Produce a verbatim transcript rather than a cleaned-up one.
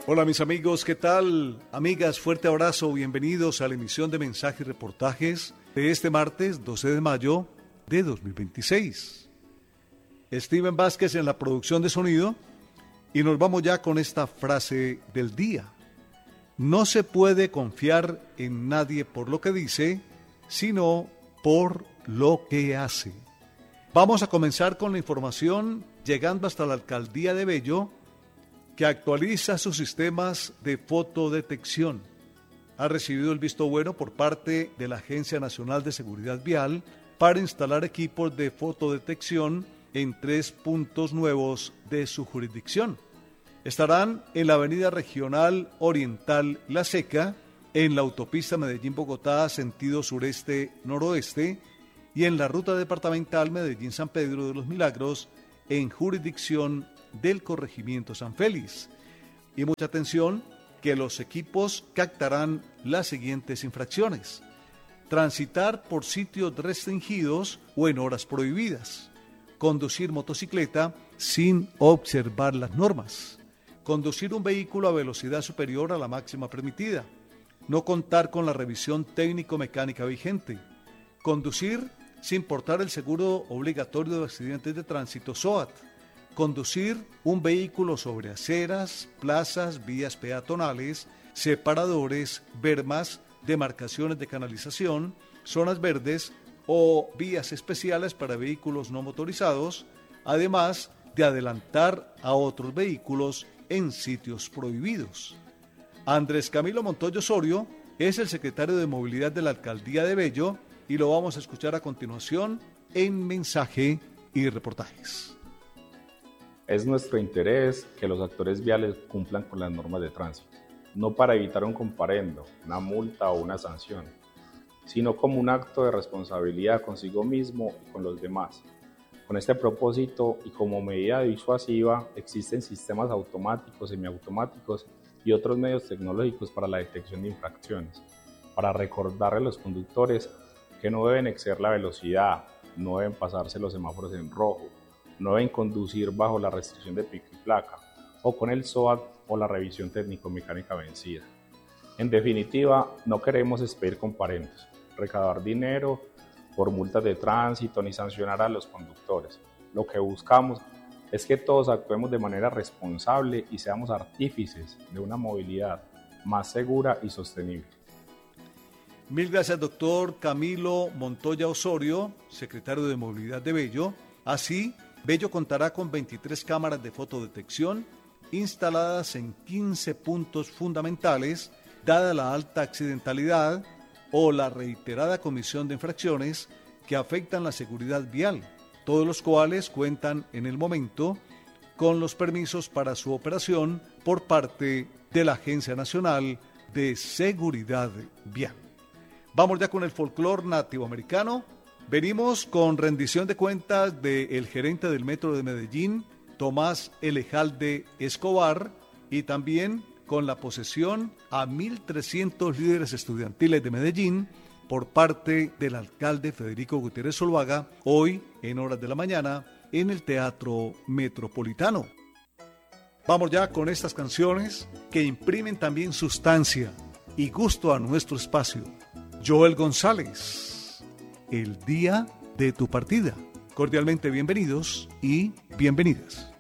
Hola mis amigos, ¿qué tal? Amigas, fuerte abrazo, bienvenidos a la emisión de Mensajes y Reportajes de este martes doce de mayo de dos mil veintiséis. Steven Vázquez en la producción de sonido y nos vamos ya con esta frase del día. No se puede confiar en nadie por lo que dice, sino por lo que hace. Vamos a comenzar con la información llegando hasta la alcaldía de Bello, que actualiza sus sistemas de fotodetección. Ha recibido el visto bueno por parte de la Agencia Nacional de Seguridad Vial para instalar equipos de fotodetección en tres puntos nuevos de su jurisdicción. Estarán en la Avenida Regional Oriental La Seca, en la autopista Medellín-Bogotá, sentido sureste-noroeste, y en la ruta departamental Medellín-San Pedro de los Milagros, en jurisdicción del corregimiento San Félix. Y mucha atención, que los equipos captarán las siguientes infracciones: transitar por sitios restringidos o en horas prohibidas, conducir motocicleta sin observar las normas, conducir un vehículo a velocidad superior a la máxima permitida, no contar con la revisión técnico-mecánica vigente, conducir sin portar el seguro obligatorio de accidentes de tránsito S O A T, conducir un vehículo sobre aceras, plazas, vías peatonales, separadores, bermas, demarcaciones de canalización, zonas verdes o vías especiales para vehículos no motorizados, además de adelantar a otros vehículos en sitios prohibidos. Andrés Camilo Montoya Osorio es el secretario de Movilidad de la Alcaldía de Bello y lo vamos a escuchar a continuación en Mensaje y Reportajes. Es nuestro interés que los actores viales cumplan con las normas de tránsito, no para evitar un comparendo, una multa o una sanción, sino como un acto de responsabilidad consigo mismo y con los demás. Con este propósito y como medida disuasiva, existen sistemas automáticos, semiautomáticos y otros medios tecnológicos para la detección de infracciones, para recordarle a los conductores que no deben exceder la velocidad, no deben pasarse los semáforos en rojo, no deben conducir bajo la restricción de pico y placa, o con el S O A T o la revisión técnico-mecánica vencida. En definitiva, no queremos expedir comparendos, recaudar dinero por multas de tránsito ni sancionar a los conductores. Lo que buscamos es que todos actuemos de manera responsable y seamos artífices de una movilidad más segura y sostenible. Mil gracias, doctor Camilo Montoya Osorio, secretario de Movilidad de Bello. Así, Bello contará con veintitrés cámaras de fotodetección instaladas en quince puntos fundamentales, dada la alta accidentalidad o la reiterada comisión de infracciones que afectan la seguridad vial, todos los cuales cuentan en el momento con los permisos para su operación por parte de la Agencia Nacional de Seguridad Vial. Vamos ya con el folclore nativoamericano. Venimos con rendición de cuentas del gerente del Metro de Medellín, Tomás Elejalde Escobar, y también con la posesión a mil trescientos líderes estudiantiles de Medellín por parte del alcalde Federico Gutiérrez Zuluaga, hoy en horas de la mañana en el Teatro Metropolitano. Vamos ya con estas canciones que imprimen también sustancia y gusto a nuestro espacio. Joel González, El día de tu partida. Cordialmente bienvenidos y bienvenidas.